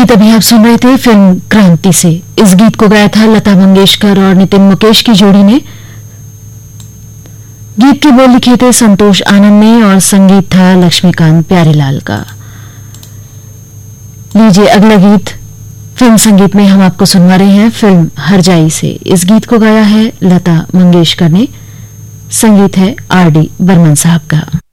गीत अभी आप सुन रहे थे फिल्म क्रांति से। इस गीत को गाया था लता मंगेशकर और नितिन मुकेश की जोड़ी ने। गीत के बोल लिखे थे संतोष आनंद ने और संगीत था लक्ष्मीकांत प्यारेलाल का। लीजिए अगला गीत फिल्म संगीत में हम आपको सुनवा रहे हैं फिल्म हरजाई से। इस गीत को गाया है लता मंगेशकर ने, संगीत है आर डी बर्मन साहब का।